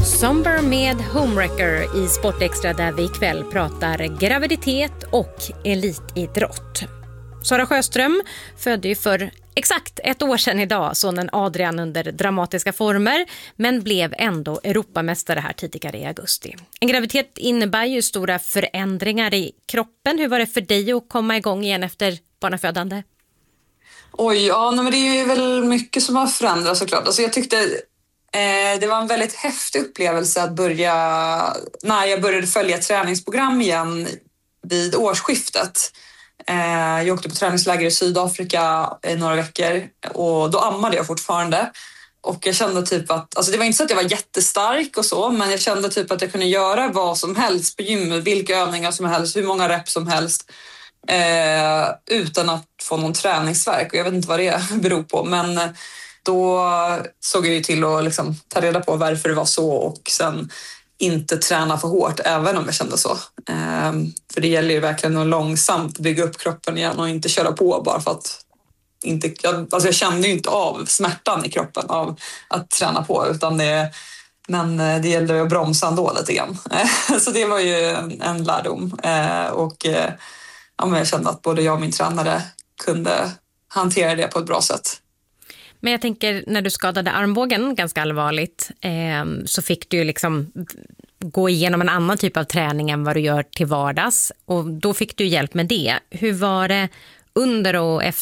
Somber med Homewrecker i Sportextra, där vi ikväll pratar graviditet och elitidrott. Sara Sjöström födde ju för exakt ett år sedan idag sonen Adrian under dramatiska former, men blev ändå Europamästare här tidigare i augusti. En graviditet innebär ju stora förändringar i kroppen. Hur var det för dig att komma igång igen efter barnafödande? Oj, ja, men det är ju väl mycket som har förändrats såklart. Alltså jag tyckte det var en väldigt häftig upplevelse att när jag började följa träningsprogram igen vid årsskiftet. Jag åkte på träningsläger i Sydafrika i några veckor och då ammade jag fortfarande. Och jag kände typ att, alltså det var inte så att jag var jättestark och så, men jag kände typ att jag kunde göra vad som helst på gymmet, vilka övningar som helst, hur många reps som helst. Utan att få någon träningsvärk, och jag vet inte vad det beror på, men då såg jag ju till att liksom ta reda på varför det var så och sen inte träna för hårt även om jag kände så. För det gäller ju verkligen att långsamt bygga upp kroppen igen och inte köra på bara för att jag kände ju inte av smärtan i kroppen av att träna på, men det gällde att bromsa ändå lite grann. Så det var ju en lärdom. Men jag kände att både jag och min tränare kunde hantera det på ett bra sätt. Men jag tänker, när du skadade armbågen ganska allvarligt så fick du ju liksom gå igenom en annan typ av träning än vad du gör till vardags. Och då fick du hjälp med det. Hur var det under och efter